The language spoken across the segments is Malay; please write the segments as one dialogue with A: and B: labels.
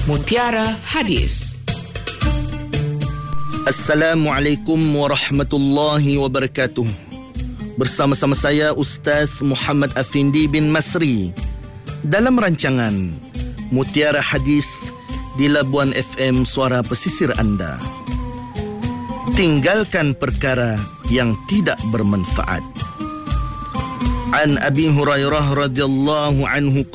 A: Mutiara Hadis.
B: Assalamualaikum warahmatullahi wabarakatuh. Bersama-sama saya Ustaz Muhammad Afindi bin Masri dalam rancangan Mutiara Hadis di Labuan FM Suara Pesisir anda. Tinggalkan perkara yang tidak bermanfaat. An Abi Hurairah radhiyallahu anhu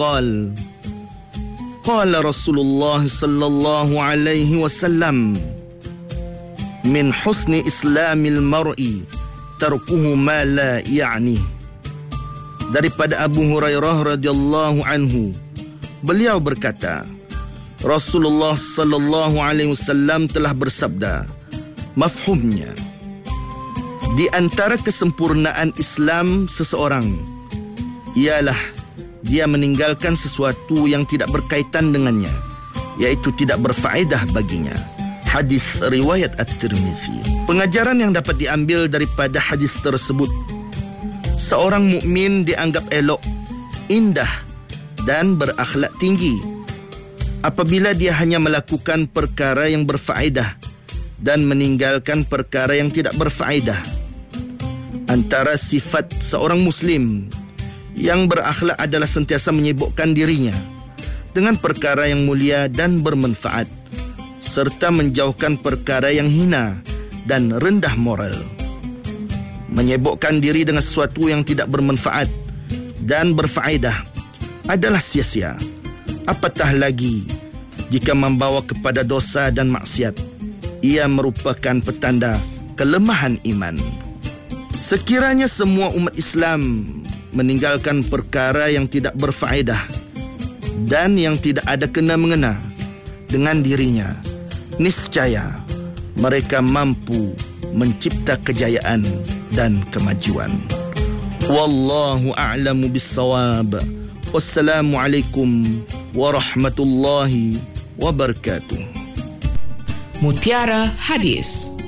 B: qala Rasulullah sallallahu alaihi wasallam, min husni islamil mar'i tarkuhu ma la ya'ni. Daripada Abu Hurairah radhiyallahu anhu, beliau berkata, Rasulullah sallallahu alaihi wasallam telah bersabda, mafhumnya, di antara kesempurnaan Islam seseorang ialah dia meninggalkan sesuatu yang tidak berkaitan dengannya, iaitu tidak berfaedah baginya. Hadis riwayat At-Tirmizi. Pengajaran yang dapat diambil daripada hadis tersebut, seorang mukmin dianggap elok, indah dan berakhlak tinggi apabila dia hanya melakukan perkara yang berfaedah dan meninggalkan perkara yang tidak berfaedah. Antara sifat seorang muslim yang berakhlak adalah sentiasa menyibukkan dirinya dengan perkara yang mulia dan bermanfaat, serta menjauhkan perkara yang hina dan rendah moral. Menyibukkan diri dengan sesuatu yang tidak bermanfaat dan berfaedah adalah sia-sia, apatah lagi jika membawa kepada dosa dan maksiat. Ia merupakan petanda kelemahan iman. Sekiranya semua umat Islam meninggalkan perkara yang tidak berfaedah dan yang tidak ada kena-mengena dengan dirinya, niscaya mereka mampu mencipta kejayaan dan kemajuan. Wallahu a'lamu bissawab. Wassalamualaikum warahmatullahi wabarakatuh.
A: Mutiara Hadis.